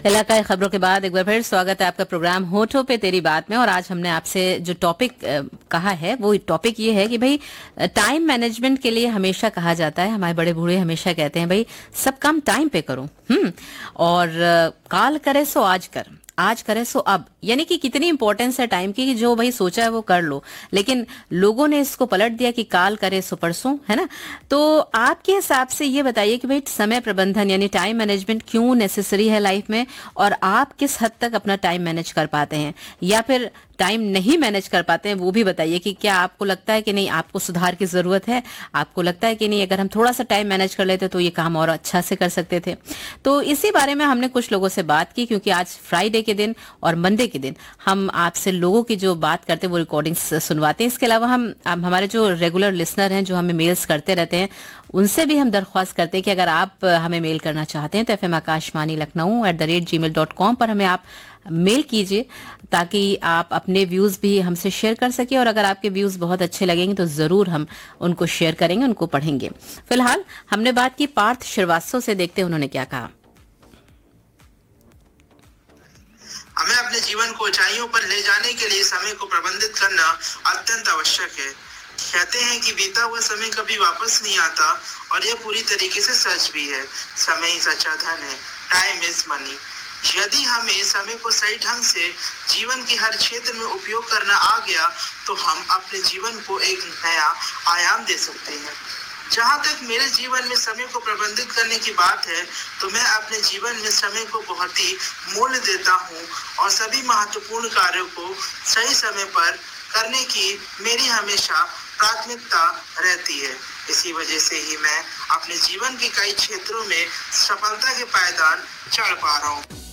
इलाकाई खबरों के बाद एक बार फिर स्वागत है आपका प्रोग्राम होठों पे तेरी बात में। और आज हमने आपसे जो टॉपिक कहा है वो टॉपिक ये है कि भाई टाइम मैनेजमेंट के लिए हमेशा कहा जाता है, हमारे बड़े बूढ़े हमेशा कहते हैं भाई सब काम टाइम पे करो। और काल करे सो आज कर, आज करे सो अब, यानी कि कितनी इंपॉर्टेंस है टाइम की कि जो भाई सोचा है वो कर लो। लेकिन लोगों ने इसको पलट दिया कि काल करे सो परसों, है ना। तो आपके हिसाब से ये बताइए कि भाई समय प्रबंधन यानी टाइम मैनेजमेंट क्यों नेसेसरी है लाइफ में, और आप किस हद तक अपना टाइम मैनेज कर पाते हैं या फिर टाइम नहीं मैनेज कर पाते हैं, वो भी बताइए कि क्या आपको लगता है कि नहीं आपको सुधार की जरूरत है, आपको लगता है कि नहीं अगर हम थोड़ा सा टाइम मैनेज कर लेते तो ये काम और अच्छा से कर सकते थे। तो इसी बारे में हमने कुछ लोगों से बात की, क्योंकि आज फ्राइडे के दिन और मंडे के दिन हम आपसे लोगों की जो बात करते हैं वो रिकॉर्डिंग्स सुनवाते हैं। इसके अलावा हम हमारे जो रेगुलर लिसनर हैं जो हमें मेल्स करते रहते हैं उनसे भी हम दरख्वास्त करते हैं कि अगर आप हमें मेल करना चाहते हैं तो FM आकाशवाणी लखनऊ @gmail.com पर हमें आप मेल कीजिए, ताकि आप अपने व्यूज भी हमसे शेयर कर सके। और अगर आपके व्यूज बहुत अच्छे लगेंगे तो जरूर हम उनको शेयर करेंगे, उनको पढ़ेंगे। फिलहाल हमने बात की पार्थ श्रीवास्तव से, देखते हैं उन्होंने क्या कहा। हमें अपने जीवन को ऊंचाइयों पर ले जाने के लिए समय को प्रबंधित करना अत्यंत आवश्यक है। कहते हैं कि बीता हुआ समय कभी वापस नहीं आता, और यह पूरी तरीके से सच भी है। समय ही सच्चा धन है, टाइम इज मनी। यदि हमें समय को सही ढंग से जीवन के हर क्षेत्र में उपयोग करना आ गया तो हम अपने जीवन को एक नया आयाम दे सकते हैं। जहाँ तक मेरे जीवन में समय को प्रबंधित करने की बात है तो मैं अपने जीवन में समय को बहुत ही मूल्य देता हूँ, और सभी महत्वपूर्ण कार्यों को सही समय पर करने की मेरी हमेशा प्राथमिकता रहती है। इसी वजह से ही मैं अपने जीवन के कई क्षेत्रों में सफलता के पायदान चढ़ पा रहा हूँ।